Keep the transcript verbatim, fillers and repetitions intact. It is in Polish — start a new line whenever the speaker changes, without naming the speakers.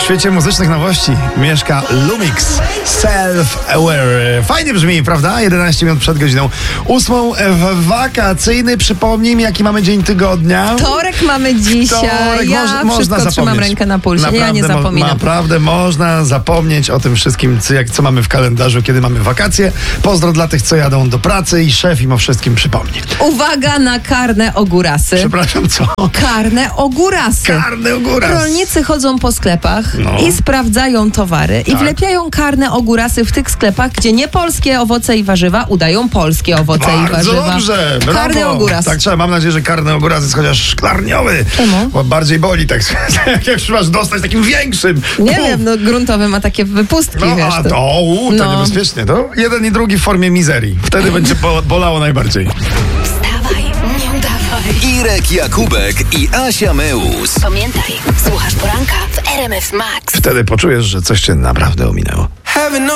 świecie muzycznych nowości mieszka Lumix Self-Aware. Fajnie brzmi, prawda? jedenaście minut przed godziną ósmą w wakacyjny. Przypomnij mi, jaki mamy dzień tygodnia.
Wtorek mamy dzisiaj.
Wtorek,
ja
moż,
wszystko
można
trzymam
zapomnieć.
rękę na pulsie.
Naprawdę,
ja nie zapominam.
Mo, naprawdę można zapomnieć o tym wszystkim, co, jak, co mamy w kalendarzu, kiedy mamy wakacje. Pozdro dla tych, co jadą do pracy i szef im o wszystkim przypomni.
Uwaga na karne ogórasy.
Przepraszam, co?
Karne ogórasy.
Karny ogóras.
Rolnicy chodzą po sklepach
No.
i sprawdzają towary i
Tak.
wlepiają karne ogórasy w tych sklepach, gdzie nie polskie owoce i warzywa udają polskie owoce i
Bardzo
warzywa.
dobrze, brawo.
Karny ogóras.
Tak trzeba, mam nadzieję, że karny ogóras jest chociaż szklarniowy.
Czemu?
Bo bardziej boli, tak jak już masz dostać takim większym.
Nie
Puf.
wiem, no gruntowy ma takie wypustki,
No,
wiesz.
a
To.
to, u, to
No.
niebezpiecznie. To jeden i drugi w formie mizerii. Wtedy będzie bo- bolało najbardziej.
Wstawaj, nie udawaj.
Irek Jakubek i Asia Meus.
Pamiętaj, słuchasz poranka w R M F Max.
Wtedy poczujesz, że coś cię naprawdę ominęło.